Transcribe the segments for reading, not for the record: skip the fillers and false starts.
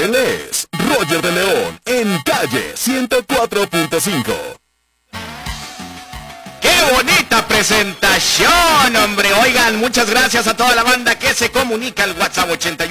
Él es Roger de León, en Calle 104.5. ¡Qué bonita presentación, hombre! Oigan, muchas gracias a toda la banda que se comunica al WhatsApp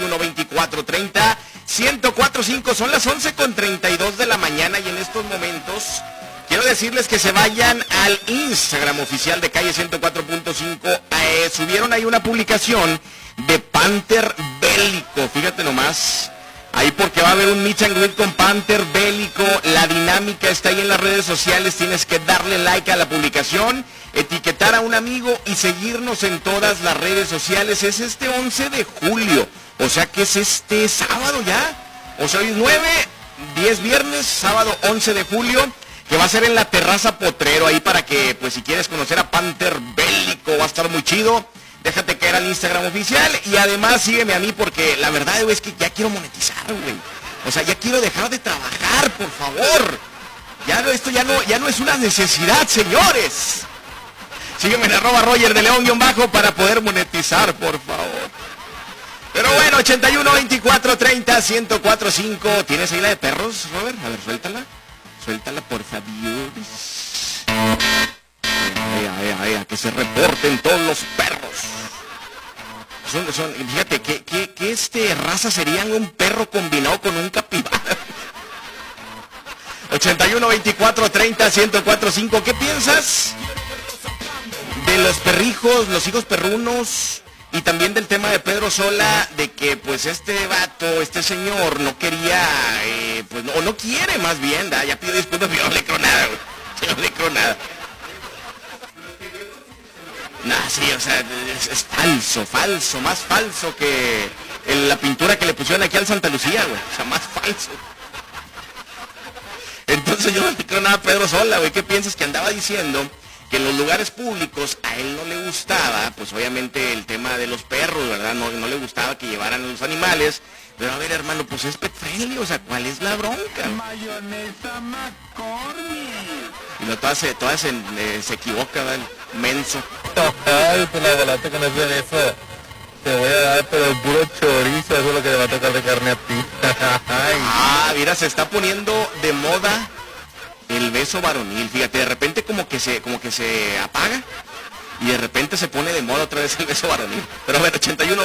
812430-1045. Son las 11:32 de la mañana y en estos momentos quiero decirles que se vayan al Instagram oficial de Calle 104.5. Subieron ahí una publicación de Panther Bélico, fíjate nomás. Ahí porque va a haber un meet and greet con Panther Bélico. La dinámica está ahí en las redes sociales. Tienes que darle like a la publicación, etiquetar a un amigo y seguirnos en todas las redes sociales. Es este 11 de julio. O sea que es este sábado ya. O sea, hoy es 9, 10 viernes, sábado 11 de julio. Que va a ser en la Terraza Potrero. Ahí para que, pues si quieres conocer a Panther Bélico, va a estar muy chido. Déjate caer al Instagram oficial y además sígueme a mí porque la verdad es que ya quiero monetizar, güey. O sea, ya quiero dejar de trabajar, por favor. Esto ya no es una necesidad, señores. Sígueme en @Roger de León_ para poder monetizar, por favor. Pero bueno, 812430-1045. ¿Tienes ahí la de perros, Robert? A ver, suéltala. Suéltala, por favor. A que se reporten todos los perros. Fíjate, ¿qué raza serían un perro combinado con un capibara? 812430-1045. ¿Qué piensas de los perrijos, los hijos perrunos? Y también del tema de Pedro Sola, de que pues este vato, este señor no quería, o no quiere más bien, ya pido disculpas, pero no le creo nada, güey. No le creo nada. No, sí, o sea, es falso, más falso que la pintura que le pusieron aquí al Santa Lucía, güey. O sea, más falso. Entonces yo no le creo nada a Pedro Sola, güey. ¿Qué piensas que andaba diciendo? Que en los lugares públicos a él no le gustaba, pues obviamente el tema de los perros, ¿verdad? No le gustaba que llevaran a los animales. Pero a ver, hermano, pues es pet friendly, o sea, ¿cuál es la bronca? Mayonesa McCormick. Y no, todas se equivoca, ¿verdad? Menso. Ay, pues la volante con eso de eso. Te voy a dar, pero el puro chorizo, eso es lo que te va a tocar de carne a ti. Mira, se está poniendo de moda el beso varonil. Fíjate, de repente como que se apaga y de repente se pone de moda otra vez el beso varonil. Pero a ver,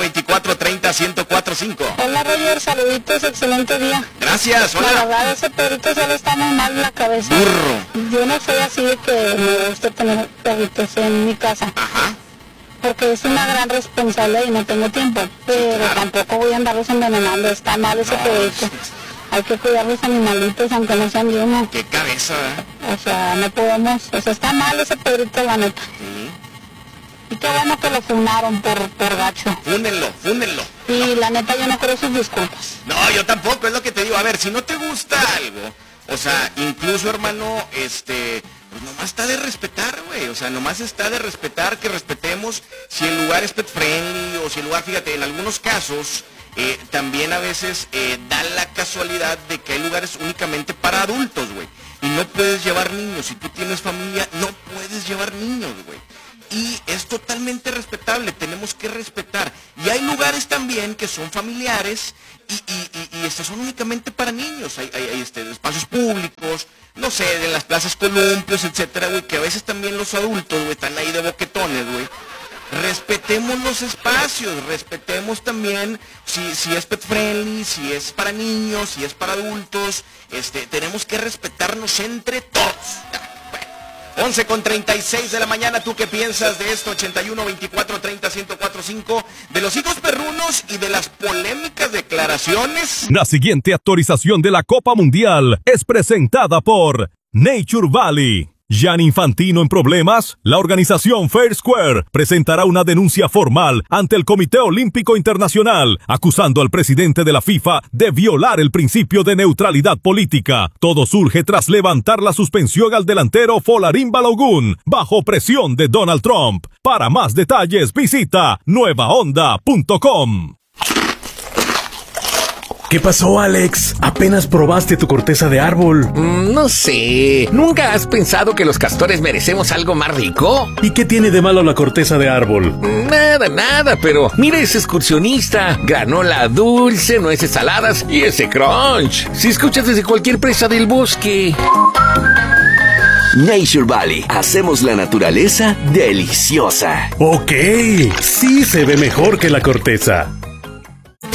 812430-1045. Hola Roger, saluditos, excelente día. Gracias, hola. La verdad, ese perrito solo está muy mal en la cabeza. Burro. Yo no soy así de que me guste tener perritos en mi casa. Ajá. Porque es una gran responsabilidad y no tengo tiempo. Pero claro, tampoco voy a andarlos envenenando, está mal ese perrito. Hay que cuidar los animalitos aunque no sean de uno. Qué cabeza, ¿eh? O sea, no podemos, está mal ese perrito, la neta. Sí. Y qué bueno que lo funaron por gacho. Fúnenlo. Y la neta yo no creo sus disculpas. No, yo tampoco, es lo que te digo. A ver, si no te gusta algo, o sea, incluso, hermano, pues nomás está de respetar, güey. O sea, nomás está de respetar, que respetemos si el lugar es pet friendly o si el lugar, fíjate, en algunos casos también a veces da la casualidad de que hay lugares únicamente para adultos, güey. Y no puedes llevar niños. Si tú tienes familia, no puedes llevar niños, güey. Y es totalmente respetable, tenemos que respetar. Y hay lugares también que son familiares y son únicamente para niños. Hay espacios públicos, no sé, de las plazas columpios, etcétera, güey, que a veces también los adultos, güey, están ahí de boquetones, güey. Respetemos los espacios, respetemos también si es pet friendly, si es para niños, si es para adultos. Tenemos que respetarnos entre todos. 11:36 de la mañana, ¿tú qué piensas de esto? 812430-1045, de los hijos perrunos y de las polémicas declaraciones. La siguiente actualización de la Copa Mundial es presentada por Nature Valley. Gianni Infantino en problemas. La organización Fair Square presentará una denuncia formal ante el Comité Olímpico Internacional, acusando al presidente de la FIFA de violar el principio de neutralidad política. Todo surge tras levantar la suspensión al delantero Folarin Balogun, bajo presión de Donald Trump. Para más detalles, visita nuevaonda.com. ¿Qué pasó, Alex? Apenas probaste tu corteza de árbol. No sé. ¿Nunca has pensado que los castores merecemos algo más rico? ¿Y qué tiene de malo la corteza de árbol? Nada, pero mira ese excursionista. Granola dulce, nueces saladas y ese crunch. Si escuchas desde cualquier presa del bosque. Nature Valley. Hacemos la naturaleza deliciosa. Ok, sí se ve mejor que la corteza.